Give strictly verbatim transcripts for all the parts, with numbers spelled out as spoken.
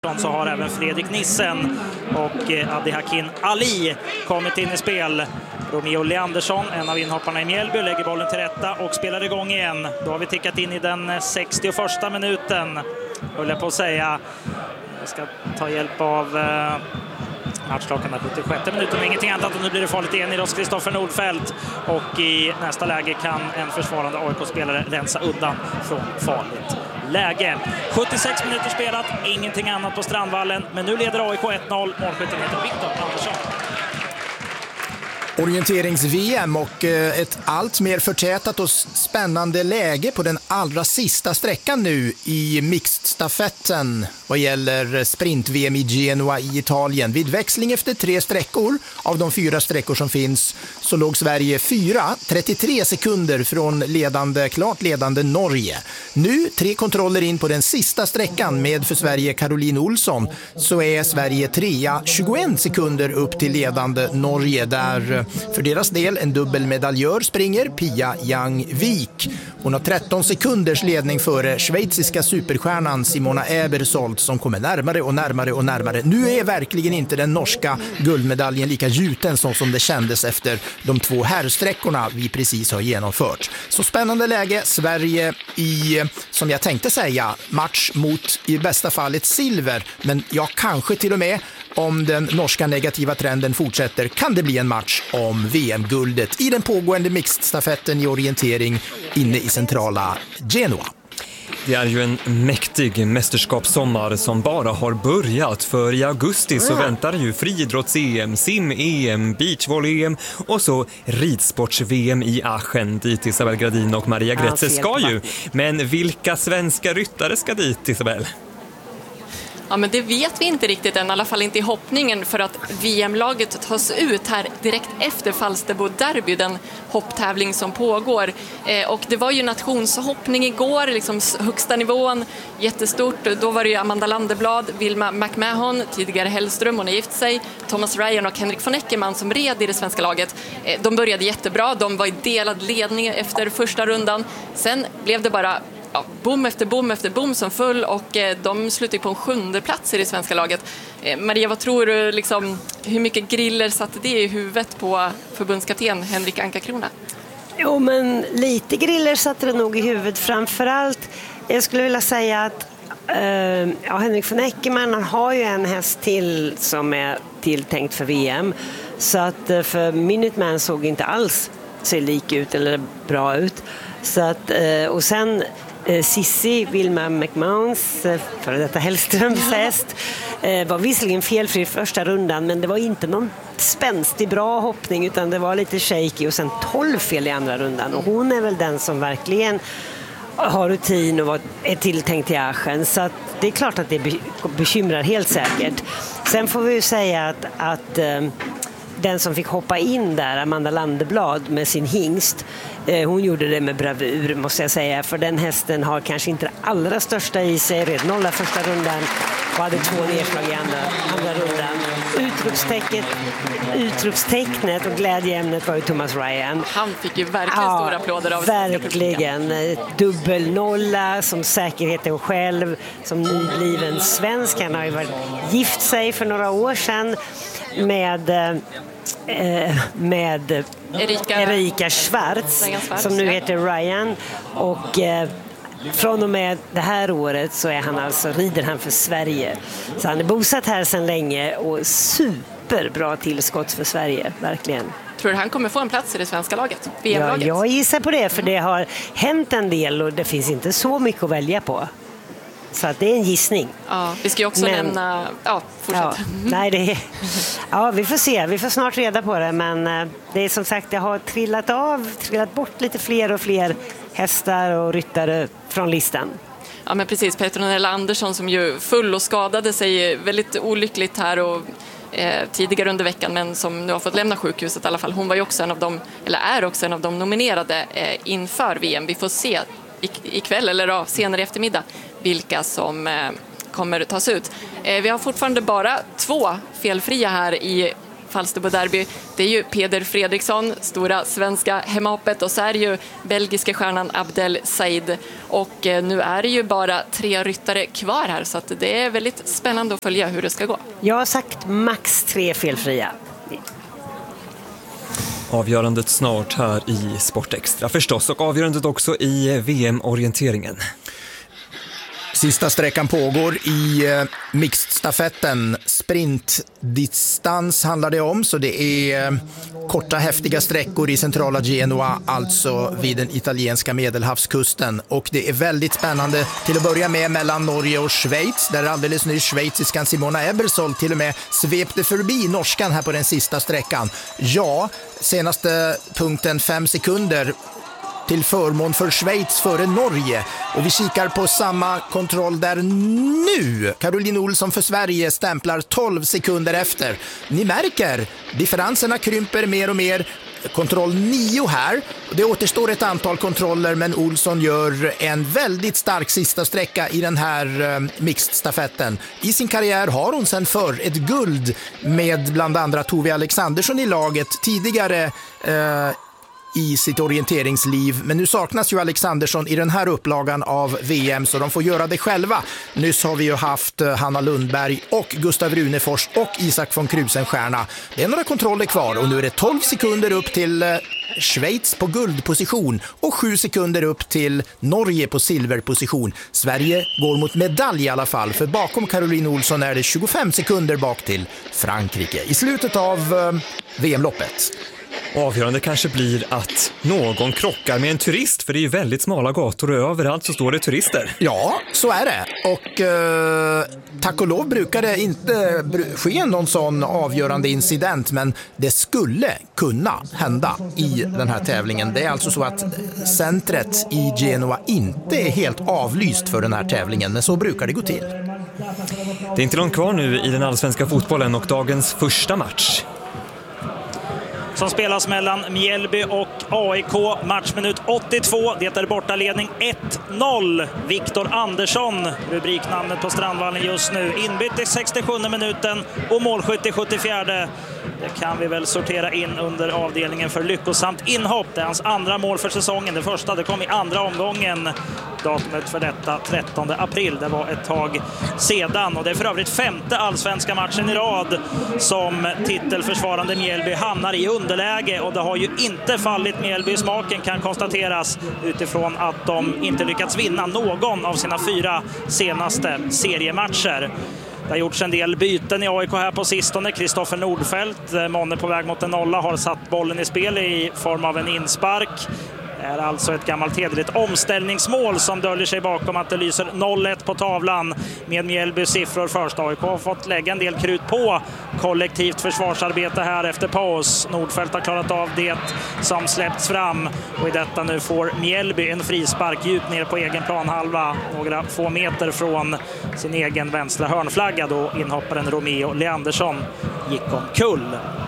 Så har även Fredrik Nissen och Abdihakin Ali kommit in i spel. Romeo Leandersson, en av inhopparna i Mjällby, lägger bollen till rätta och spelar igång igen. Då har vi tickat in i den sextioförsta minuten, höll jag på att säga. Jag ska ta hjälp av eh, matchklockan, sjuttiosjätte minuten och ingenting annat. Och nu blir det farligt igen i oss, Kristoffer Nordfeldt. Och i nästa läge kan en försvarande A I K-spelare rensa undan från farligt läge. sjuttiosex minuter spelat, ingenting annat på Strandvallen. Men nu leder A I K ett noll. Målskytten heter Viktor Andersson. Orienterings-V M och ett allt mer förtätat och spännande läge på den allra sista sträckan nu i mixed-stafetten vad gäller sprint-V M i Genua i Italien. Vid växling efter tre sträckor av de fyra sträckor som finns så låg Sverige fyra, trettiotre sekunder från ledande, klart ledande Norge. Nu, tre kontroller in på den sista sträckan med för Sverige Caroline Olsson, så är Sverige trea, tjugoen sekunder upp till ledande Norge, där för deras del en dubbelmedaljör springer, Pia Yang-Vik. Hon har tretton sekunders ledning före schweiziska superstjärnan Simona Ebersold som kommer närmare och närmare och närmare. Nu är verkligen inte den norska guldmedaljen lika gjuten som, som det kändes efter de två herrsträckorna vi precis har genomfört. Så spännande läge, Sverige i, som jag tänkte säga, match mot i bästa fall ett silver, men ja, kanske till och med om den norska negativa trenden fortsätter kan det bli en match om V M-guldet i den pågående mixed-stafetten i orientering inne i centrala Genua. Det är ju en mäktig mästerskapssommar som bara har börjat, för i augusti så väntar ju friidrotts-E M, sim-E M, beachvolley-E M och så ridsports-V M i Aachen, dit Isabel Gradin och Maria Gretze ska ju. Men vilka svenska ryttare ska dit, Isabel? Ja, men det vet vi inte riktigt än, i alla fall inte i hoppningen, för att V M-laget tas ut här direkt efter Falsterbo Derby, den hopptävling som pågår. Eh, och det var ju nationshoppning igår, liksom högsta nivån, jättestort. Då var det ju Amanda Landeblad, Vilma McMahon, tidigare Hellström, hon har gift sig, Thomas Ryan och Henrik von Eckermann som red i det svenska laget. Eh, de började jättebra, de var i delad ledning efter första rundan. Sen blev det bara Ja, bom efter bom efter bom som full, och eh, de slutade på en sjunde plats i det svenska laget. Eh, Maria, vad tror du, liksom, hur mycket griller satte det i huvudet på förbundskapten Henrik Anka-Krona? Jo, men lite griller satte det nog i huvudet. Framförallt, jag skulle vilja säga att eh, ja, Henrik von Eckermann, han har ju en häst till som är tilltänkt för V M. Så att eh, för Minuteman såg inte alls ser lik ut eller bra ut. Så att, eh, och sen Sissi, Vilma McMahons för detta Hellströms häst, var visserligen felfri första rundan, men det var inte någon spänstig bra hoppning, utan det var lite shaky, och sen tolv fel i andra rundan, och hon är väl den som verkligen har rutin och är tilltänkt i Aachen, så att det är klart att det bekymrar helt säkert. Sen får vi ju säga att, att den som fick hoppa in där, Amanda Landeblad med sin hingst, hon gjorde det med bravur, måste jag säga, för den hästen har kanske inte det allra största i sig, redan nolla första rundan och hade två nedslag i andra, andra rundan. Utropstecknet, utropstecknet och glädjeämnet var ju Thomas Ryan. Han fick ju verkligen ja, stora applåder av verkligen. Dubbelnolla som säkerheten själv, som nybliven svensk. Han har ju varit gift sig för några år sedan med eh, med Erika, Erika Schwarz, Schwarz som nu heter Ryan, och eh, från och med det här året så är han alltså, rider han för Sverige. Så han är bosatt här sedan länge och superbra tillskott för Sverige, verkligen. Tror du han kommer få en plats i det svenska laget? V M-laget? Ja, jag gissar på det, för det har hänt en del och det finns inte så mycket att välja på. Så att det är en gissning. Ja, vi ska ju också men, nämna... Ja, fortsätt. Ja, nej, det är, ja, vi får se. Vi får snart reda på det. Men det är som sagt, det har trillat av, trillat bort lite fler och fler hästar och ryttare från listan. Ja, men precis. Petronella Andersson som ju full och skadade sig väldigt olyckligt här och eh, tidigare under veckan, men som nu har fått lämna sjukhuset i alla fall. Hon var ju också en av dem, eller är också en av de nominerade eh, inför V M. Vi får se ikväll eller då, senare i eftermiddag vilka som eh, kommer tas ut. Eh, vi har fortfarande bara två felfria här i Falsterbo-derby. Det är ju Peder Fredriksson, stora svenska hemmahoppet, och så är det ju belgiska stjärnan Abdel Said. Och nu är det ju bara tre ryttare kvar här, så att det är väldigt spännande att följa hur det ska gå. Jag har sagt max tre felfria. Avgörandet snart här i Sportextra förstås, och avgörandet också i V M-orienteringen. Sista sträckan pågår i eh, mixed-stafetten. Sprintdistans handlar det om, så det är eh, korta häftiga sträckor i centrala Genua, alltså vid den italienska medelhavskusten. Och det är väldigt spännande till att börja med mellan Norge och Schweiz, där alldeles nyss schweiziskan Simona Ebersol till och med svepte förbi norskan här på den sista sträckan. Ja, senaste punkten fem sekunder till förmån för Schweiz före Norge. Och vi kikar på samma kontroll där nu. Caroline Olsson för Sverige stämplar tolv sekunder efter. Ni märker, differenserna krymper mer och mer. Kontroll nio här. Det återstår ett antal kontroller, men Olsson gör en väldigt stark sista sträcka i den här eh, mixed-stafetten. I sin karriär har hon sedan förr ett guld med bland andra Tove Alexandersson i laget tidigare eh, i sitt orienteringsliv, men nu saknas ju Alexandersson i den här upplagan av V M, så de får göra det själva. Nyss har vi ju haft Hanna Lundberg och Gustav Runefors och Isak von Krusenstjerna. Det är några kontroller kvar och nu är det tolv sekunder upp till Schweiz på guldposition och sju sekunder upp till Norge på silverposition. Sverige går mot medalj i alla fall, för bakom Caroline Olsson är det tjugofem sekunder bak till Frankrike i slutet av V M-loppet. Avgörande kanske blir att någon krockar med en turist, för det är ju väldigt smala gator och överallt så står det turister. Ja, så är det. Och eh, tack och lov brukar det inte ske någon sån avgörande incident, men det skulle kunna hända i den här tävlingen. Det är alltså så att centret i Genua inte är helt avlyst för den här tävlingen, men så brukar det gå till. Det är inte långt kvar nu i den allsvenska fotbollen och dagens första match som spelas mellan Mjällby och A I K. Matchminut åttiotvå. Det är bortaledning ett noll. Viktor Andersson, rubriknamnet på Strandvallen just nu. Inbytt i sextiosjunde minuten och målskytt i sjuttiofjärde. Det kan vi väl sortera in under avdelningen för lyckosamt inhopp. Det är hans andra mål för säsongen. Det första det kom i andra omgången. Datumet för detta trettonde april. Det var ett tag sedan. Och det är för övrigt femte allsvenska matchen i rad som titelförsvarande Mjällby hamnar i underläge. Och det har ju inte fallit Mjällby i smaken, kan konstateras, utifrån att de inte lyckats vinna någon av sina fyra senaste seriematcher. Det har gjorts en del byten i A I K här på sistone. Kristoffer Nordfeldt, Månne på väg mot en nolla, har satt bollen i spel i form av en inspark. Det är alltså ett gammalt hederligt omställningsmål som döljer sig bakom att det lyser noll ett på tavlan med Mjällbys siffror först. A I K har fått lägga en del krut på kollektivt försvarsarbete här efter paus. Nordfeldt har klarat av det som släppts fram, och i detta nu får Mjällby en frispark djupt ner på egen planhalva, några få meter från sin egen vänstra hörnflagga, då inhopparen Romeo Leandersson gick omkull.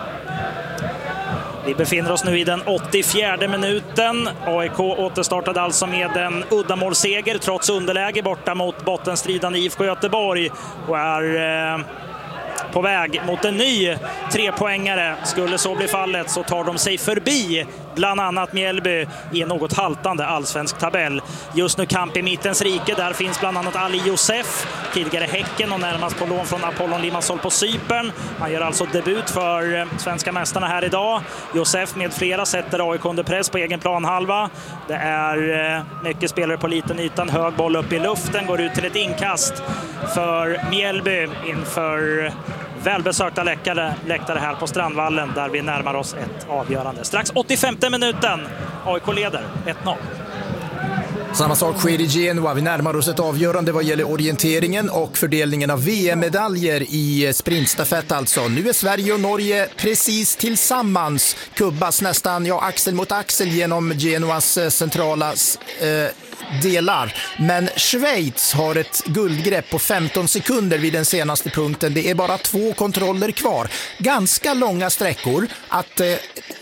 Vi befinner oss nu i den åttiofjärde minuten. A I K återstartade alltså med en uddamålsseger trots underläge borta mot bottenstridande I F K Göteborg och är eh, på väg mot en ny trepoängare. Skulle så bli fallet så tar de sig förbi bland annat Mjällby i en något haltande allsvensk tabell. Just nu kamp i mittens rike. Där finns bland annat Ali Josef, tidigare Häcken och närmast på lån från Apollon Limassol på Cypern. Han gör alltså debut för svenska mästarna här idag. Josef med flera sätter A I K under press på egen planhalva. Det är mycket spelare på liten ytan. Hög boll upp i luften, går ut till ett inkast för Mjällby inför välbesökta läktare, läktare här på Strandvallen, där vi närmar oss ett avgörande. Strax åttiofemte minuten. A I K leder ett noll. Samma sak sker i Genua. Vi närmar oss ett avgörande vad gäller orienteringen och fördelningen av V M-medaljer i sprintstafett alltså. Nu är Sverige och Norge precis tillsammans. Kubbas nästan ja, axel mot axel genom Genuas centrala eh, delar. Men Schweiz har ett guldgrepp på femton sekunder vid den senaste punkten. Det är bara två kontroller kvar. Ganska långa sträckor att... Eh,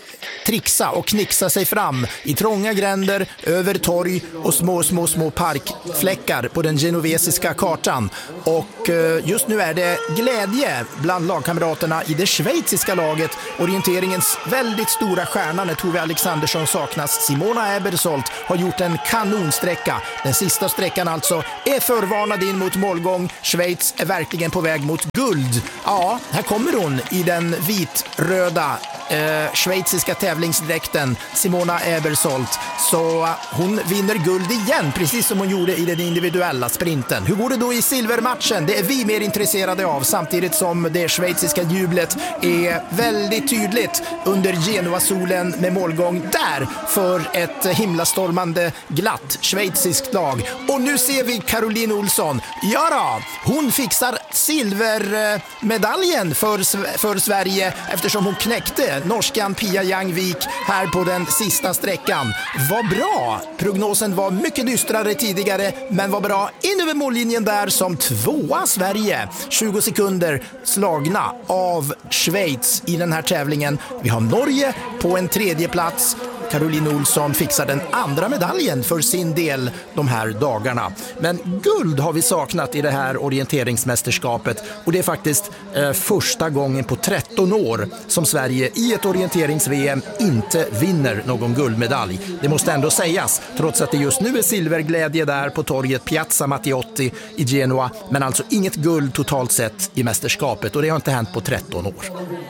trixa och knixa sig fram i trånga gränder, över torg och små, små, små parkfläckar på den genovesiska kartan. Och just nu är det glädje bland lagkamraterna i det schweiziska laget. Orienteringens väldigt stora stjärna när Tove Alexandersson saknas, Simona Ebersold, har gjort en kanonsträcka. Den sista sträckan alltså är förvarnad in mot målgång. Schweiz är verkligen på väg mot guld. Ja, här kommer hon i den vitröda eh, schweiziska tävlingsdräkten, Simona Ebersold. Så hon vinner guld igen, precis som hon gjorde i den individuella sprinten. Hur går det då i silvermatchen? Det är vi mer intresserade av, samtidigt som det schweiziska jublet är väldigt tydligt under Genua-solen med målgång där för ett himlastormande glatt schweiziskt lag. Och nu ser vi Caroline Olsson. Ja då, hon fixar silvermedaljen för, för Sverige eftersom hon knäckte norskan Pia Jangvik här på den sista sträckan. Vad bra! Prognosen var mycket dystrare tidigare, men var bra in över mållinjen där som tvåa Sverige. tjugo sekunder slagna av Schweiz i den här tävlingen. Vi har Norge på en tredje plats. Caroline Olsson fixar den andra medaljen för sin del de här dagarna. Men guld har vi saknat i det här orienteringsmästerskapet, och det är faktiskt eh, första gången på tretton år som Sverige i ett orienterings-V M inte vinner någon guldmedalj. Det måste ändå sägas, trots att det just nu är silverglädje där på torget Piazza Matteotti i Genua, men alltså inget guld totalt sett i mästerskapet, och det har inte hänt på tretton år.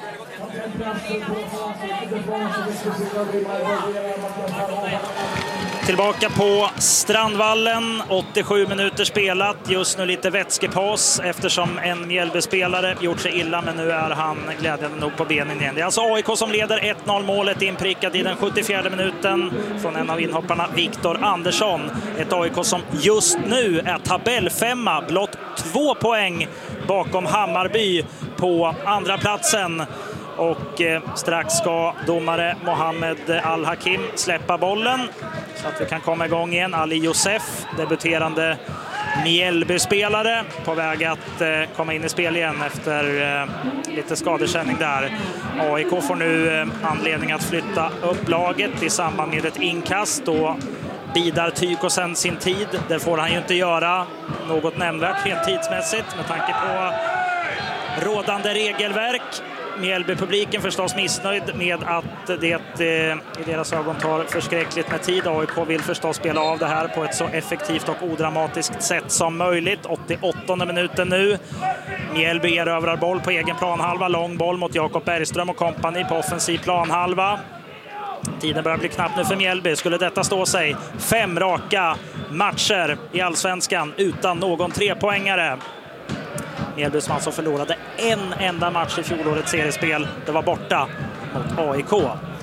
Tillbaka på Strandvallen, åttiosju minuter spelat, just nu lite vätskepaus eftersom en Mjällby-spelare gjort sig illa, men nu är han glädjande nog på benen igen. Det är alltså A I K som leder ett noll, målet inprickat i den sjuttiofjärde minuten från en av inhopparna, Viktor Andersson. Ett A I K som just nu är tabellfemma, blott två poäng bakom Hammarby på andra platsen. Och eh, strax ska domare Mohammed Al-Hakim släppa bollen så att vi kan komma igång igen. Ali Josef, debuterande Mjällby-spelare, på väg att eh, komma in i spel igen efter eh, lite skadekänning där. A I K får nu eh, anledning att flytta upp laget i samband med ett inkast. Då bidar Tykosen sin tid. Det får han ju inte göra något nämnvärt rent tidsmässigt med tanke på rådande regelverk. Mjällby-publiken förstås missnöjd med att det eh, i deras ögon tar förskräckligt med tid. A I K vill förstås spela av det här på ett så effektivt och odramatiskt sätt som möjligt. åttioåttonde minuten nu. Mjällby erövrar boll på egen planhalva. Lång boll mot Jakob Bergström och kompani på offensiv planhalva. Tiden börjar bli knapp nu för Mjällby. Skulle detta stå sig? Fem raka matcher i Allsvenskan utan någon trepoängare. Mjällby som alltså förlorade en enda match i fjolårets seriespel. Det var borta mot A I K.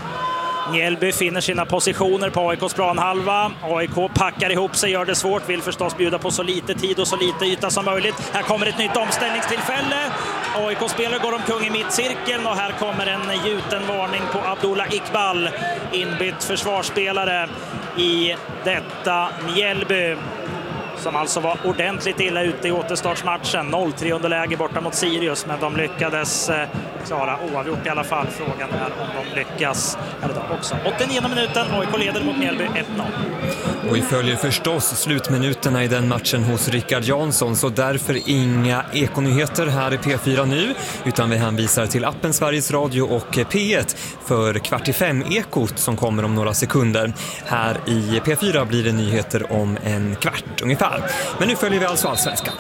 Mjällby finner sina positioner på A I K:s planhalva. A I K packar ihop sig, gör det svårt, vill förstås bjuda på så lite tid och så lite yta som möjligt. Här kommer ett nytt omställningstillfälle. A I K-spelare går omkring i mittcirkeln och här kommer en gjuten varning på Abdullah Iqbal, inbytt försvarsspelare i detta Mjällby, som alltså var ordentligt illa ute i återstartsmatchen. noll tre underläge borta mot Sirius, men de lyckades eh, klara oavgjort i alla fall. Frågan är om de lyckas här idag också. åttionionde minuten, A I K leder mot Mjällby ett noll. Och vi följer förstås slutminuterna i den matchen hos Rickard Jansson, så därför inga ekonyheter här i P fyra nu, utan vi hänvisar till appen Sveriges Radio och P ett för kvart i fem ekot som kommer om några sekunder. Här i P fyra blir det nyheter om en kvart ungefär. Men nu följer vi alltså Allsvenskan.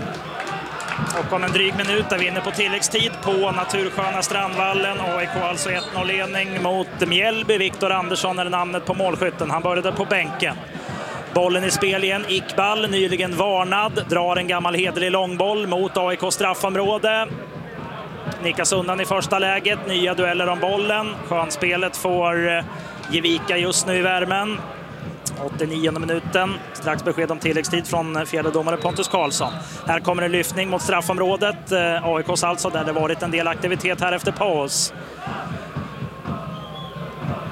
Och om en dryg minut är vi inne på tilläggstid på natursköna Strandvallen. A I K alltså ett noll-ledning mot Mjällby. Viktor Andersson är namnet på målskytten. Han började på bänken. Bollen i spel igen. Iqbal, nyligen varnad, drar en gammal hederlig långboll mot A I K straffområde. Nickas undan i första läget. Nya dueller om bollen. Skönspelet får ge vika just nu i värmen. åttionionde minuten. Strax besked om tilläggstid från fjärdedomare Pontus Karlsson. Här kommer en lyftning mot straffområdet. A I K:s alltså, där det varit en del aktivitet här efter paus.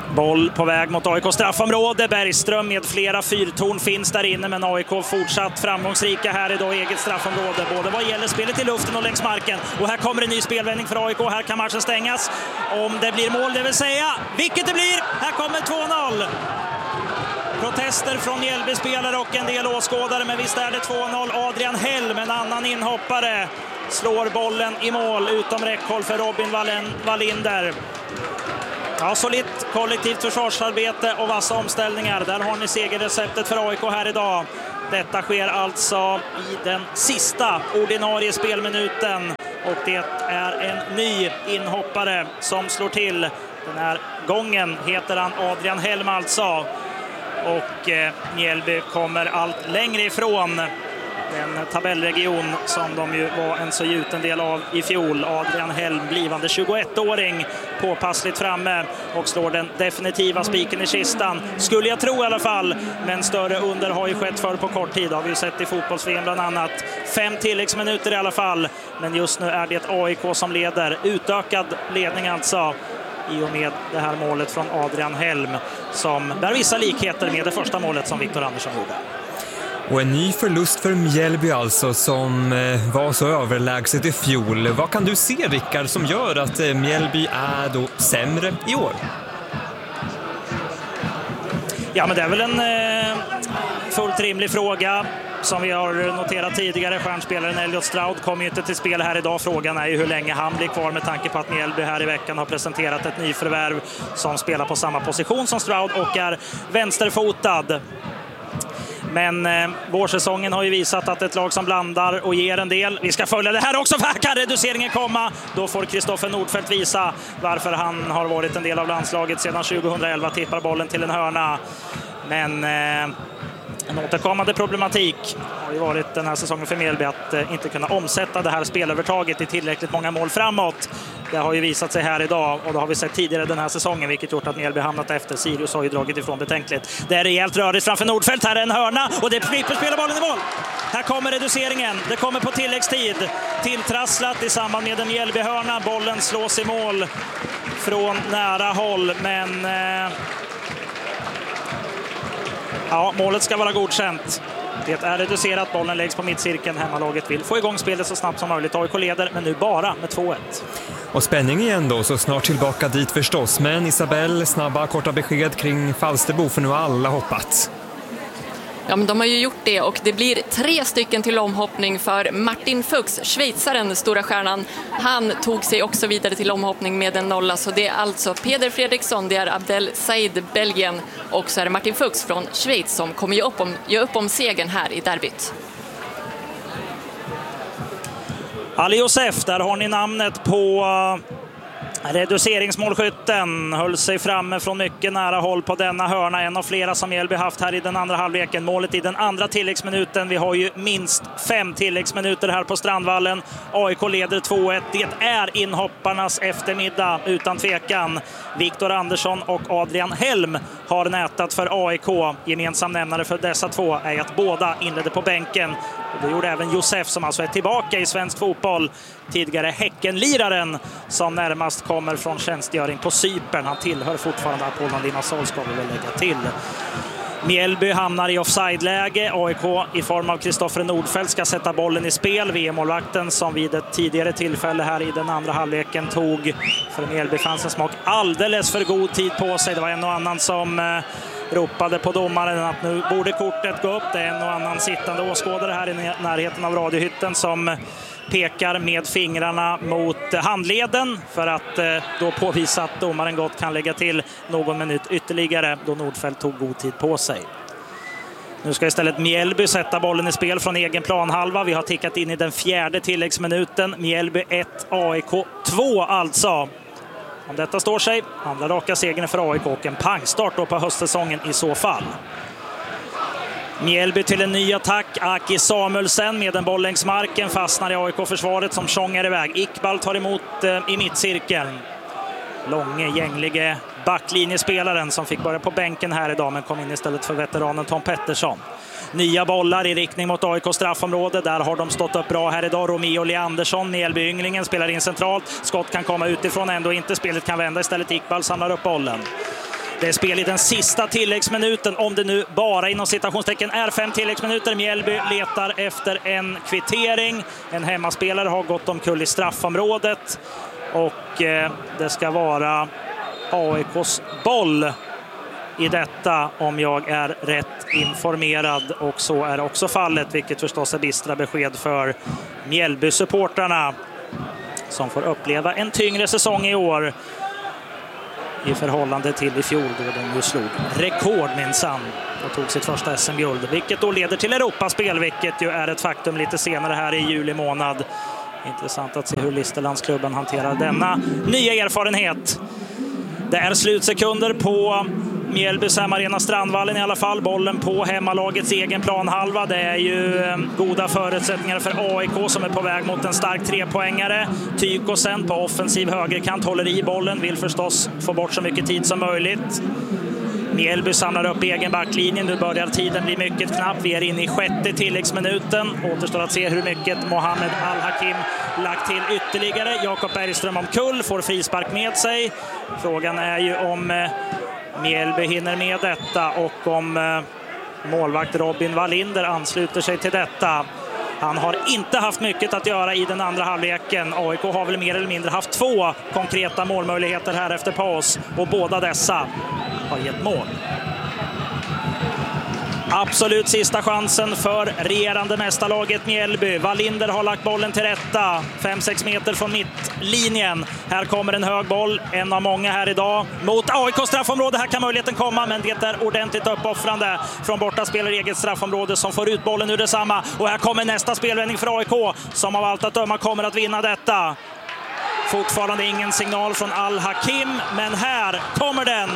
Boll på väg mot A I K straffområde. Bergström med flera fyrtorn finns där inne, men A I K fortsatt framgångsrika här idag i eget straffområde. Både vad gäller spelet i luften och längs marken. Och här kommer en ny spelvändning för A I K. Här kan matchen stängas om det blir mål, det vill säga vilket det blir. Här kommer två noll. Protester från Mjällby-spelare och en del åskådare, men visst är det två noll. Adrian Helm, en annan inhoppare, slår bollen i mål utom räckhåll för Robin Wallinder. Ja, solitt kollektivt försvarsarbete och vassa omställningar. Där har ni segerreceptet för A I K här idag. Detta sker alltså i den sista ordinarie spelminuten. Och det är en ny inhoppare som slår till. Den här gången heter han Adrian Helm alltså. Och eh, Mjällby kommer allt längre ifrån den tabellregion som de ju var en så gjuten del av i fjol. Adrian Helm, blivande tjugoettåring, påpassligt framme och slår den definitiva spiken i kistan. Skulle jag tro i alla fall, men större under har ju skett för på kort tid. Har vi ju sett i fotbolls-V M bland annat. Fem tilläggsminuter i alla fall, men just nu är det A I K som leder. Utökad ledning alltså, i och med det här målet från Adrian Helm som bär vissa likheter med det första målet som Viktor Andersson gjorde. Och en ny förlust för Mjällby alltså, som var så överlägset i fjol. Vad kan du se, Rickard, som gör att Mjällby är då sämre i år? Ja, men det är väl en eh, fullt rimlig fråga. Som vi har noterat tidigare, stjärnspelaren Elliot Stroud kommer ju inte till spel här idag. Frågan är ju hur länge han blir kvar, med tanke på att Mjällby här i veckan har presenterat ett nyförvärv som spelar på samma position som Stroud och är vänsterfotad. Men eh, vårsäsongen har ju visat att ett lag som blandar och ger en del. Vi ska följa det här också, för här kan reduceringen komma. Då får Kristoffer Nordfeldt visa varför han har varit en del av landslaget sedan tjugohundraelva. Tippar bollen till en hörna. Men eh, en återkommande problematik har ju varit den här säsongen för Mjällby att eh, inte kunna omsätta det här spelövertaget i tillräckligt många mål framåt. Det har ju visat sig här idag, och det har vi sett tidigare den här säsongen, vilket gjort att Mjällby hamnat efter. Sirius har ju dragit ifrån betänkligt. Det är rejält rörigt framför Nordfeldt. Här är en hörna och det är Flipper spelar bollen i mål. Här kommer reduceringen. Det kommer på tilläggstid. Tilltrasslat i samband med en Mjällby-hörna. Bollen slås i mål från nära håll, men eh... ja, målet ska vara godkänt. Det är reducerat, bollen läggs på mittcirkeln. Hemmalaget vill få igång spelet så snabbt som möjligt. A I K leder, men nu bara med två ett. Och spänning igen då, så snart tillbaka dit förstås. Men Isabelle, snabba korta besked kring Falsterbo, för nu har alla hoppat. Ja, men de har ju gjort det, och det blir tre stycken till omhoppning för Martin Fuchs, schweizaren, stora stjärnan. Han tog sig också vidare till omhoppning med en nolla, så det är alltså Peder Fredriksson, det är Abdel Said, Belgien, och så är det Martin Fuchs från Schweiz som kommer ge upp om, ge upp om segern här i derbyt. Ali Josef, där har ni namnet på reduceringsmålskytten. Höll sig framme från mycket nära håll på denna hörna. En av flera som Mjällby haft här i den andra halvleken. Målet i den andra tilläggsminuten. Vi har ju minst fem tilläggsminuter här på Strandvallen. A I K leder två ett. Det är inhopparnas eftermiddag utan tvekan. Viktor Andersson och Adrian Helm har nätat för A I K. Gemensam nämnare för dessa två är att båda inledde på bänken. Och det gjorde även Josef, som alltså är tillbaka i svensk fotboll. Tidigare Häckenliraren som närmast kommer från tjänstgöring på Cypern. Han tillhör fortfarande Apollon Limassol, ska vi väl lägga till. Mjällby hamnar i offside-läge. A I K i form av Kristoffer Nordfeldt ska sätta bollen i spel. V M-målvakten som vid ett tidigare tillfälle här i den andra halvleken tog för Mjällby-fansens smak alldeles för god tid på sig. Det var en och annan som eh, ropade på domaren att nu borde kortet gå upp. Det är en och annan sittande åskådare här i närheten av radiohytten som pekar med fingrarna mot handleden för att eh, då påvisa att domaren gott kan lägga till någon minut ytterligare då Nordfeldt tog god tid på sig. Nu ska istället Mjällby sätta bollen i spel från egen planhalva. Vi har tickat in i den fjärde tilläggsminuten. Mjällby ett, A I K två alltså. Om detta står sig, andra raka segern för A I K och en pangstart då på höstsäsongen i så fall. Mjällby till en ny attack. Aki Samuelsen med en boll längs marken fastnar i A I K-försvaret som tjongar iväg. Iqbal tar emot eh, i mittcirkeln. Långe, gänglige backlinjespelaren som fick börja på bänken här idag men kom in istället för veteranen Tom Pettersson. Nya bollar i riktning mot A I K straffområde. Där har de stått upp bra här idag. Romeo Leandersson, Mjällby-ynglingen, spelar in centralt. Skott kan komma utifrån, ändå inte. Spelet kan vända istället. Iqbal samlar upp bollen. Det är spel i den sista tilläggsminuten, om det nu bara inom citationstecken är fem tilläggsminuter. Mjällby letar efter en kvittering. En hemmaspelare har gått omkull i straffområdet. Och eh, det ska vara A I K:s boll i detta, om jag är rätt informerad. Och så är också fallet, vilket förstås är bistra besked för Mjällby-supportarna, som får uppleva en tyngre säsong i år i förhållande till i fjol, då de ju slog rekord minsann och tog sitt första S M-guld, vilket då leder till Europaspel, vilket ju är ett faktum lite senare här i juli månad. Intressant att se hur Listerlandsklubben hanterar denna nya erfarenhet. Det är slutsekunder på Mjällbys hemarena Strandvallen i alla fall. Bollen på hemmalagets egen planhalva. Det är ju goda förutsättningar för A I K som är på väg mot en stark trepoängare. Tykosen på offensiv högerkant håller i bollen, vill förstås få bort så mycket tid som möjligt. Mjällby samlar upp egen backlinjen. Nu börjar tiden bli mycket knapp. Vi är inne i sjätte tilläggsminuten. Återstår att se hur mycket Mohamed Al-Hakim lagt till ytterligare. Jakob Bergström omkull, får frispark med sig. Frågan är ju om Mjällby hinner med detta och om målvakt Robin Wallinder ansluter sig till detta. Han har inte haft mycket att göra i den andra halvleken. A I K har väl mer eller mindre haft två konkreta målmöjligheter här efter paus, och båda dessa har gett mål. Absolut sista chansen för regerande mästarlaget Mjällby. Wallinder har lagt bollen till rätta, fem sex meter från mittlinjen. Här kommer en hög boll, en av många här idag, mot A I K straffområde. Här kan möjligheten komma, men det är ordentligt uppoffrande från bortaspelare i eget straffområde som får ut bollen ur detsamma. Och här kommer nästa spelvändning för A I K, som av allt att döma kommer att vinna detta. Fortfarande ingen signal från Al-Hakim, men här kommer den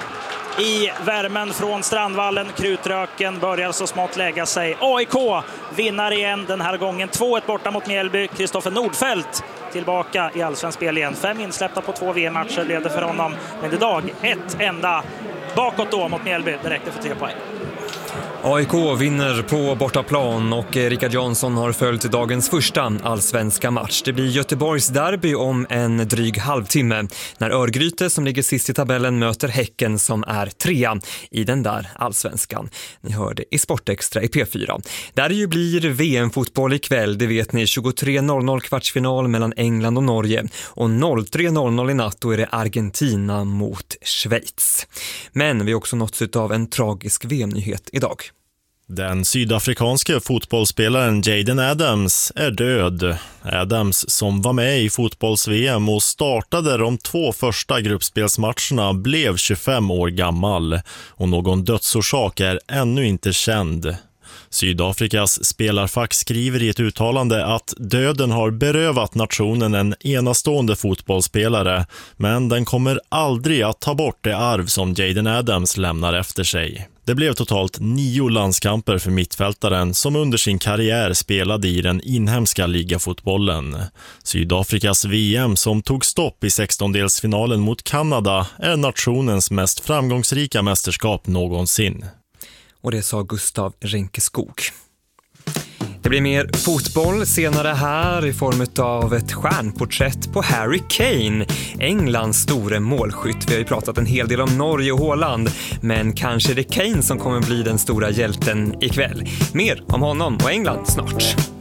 i värmen från Strandvallen. Krutröken börjar så smått lägga sig. A I K vinner igen, den här gången två ett borta mot Mjällby. Kristoffer Nordfeldt tillbaka i allsvensk spel igen. Fem insläppta på två V M-matcher leder för honom. Men idag ett enda bakåt då mot Mjällby. Det räckte för tre poäng. A I K vinner på bortaplan och Rickard Jansson har följt dagens första allsvenska match. Det blir Göteborgs derby om en dryg halvtimme när Örgryte, som ligger sist i tabellen, möter Häcken som är trea i den där allsvenskan. Ni hörde i Sportextra i P fyra. Där ju blir V M-fotboll ikväll, det vet ni. tjugotre noll noll kvartsfinal mellan England och Norge, och noll tre noll noll i natt då är det Argentina mot Schweiz. Men vi har också nåtts av en tragisk V M-nyhet idag. Den sydafrikanske fotbollsspelaren Jaden Adams är död. Adams, som var med i fotbolls-V M och startade de två första gruppspelsmatcherna, blev tjugofem år gammal och någon dödsorsak är ännu inte känd. Sydafrikas spelarfack skriver i ett uttalande att döden har berövat nationen en enastående fotbollsspelare, men den kommer aldrig att ta bort det arv som Jaden Adams lämnar efter sig. Det blev totalt nio landskamper för mittfältaren som under sin karriär spelade i den inhemska ligafotbollen. Sydafrikas V M, som tog stopp i sextondelsfinalen mot Kanada, är nationens mest framgångsrika mästerskap någonsin. Och det sa Gustav Renkeskog. Det blir mer fotboll senare här i form av ett stjärnporträtt på Harry Kane, Englands store målskytt. Vi har ju pratat en hel del om Norge och Håland, men kanske är det Kane som kommer bli den stora hjälten ikväll. Mer om honom och England snart.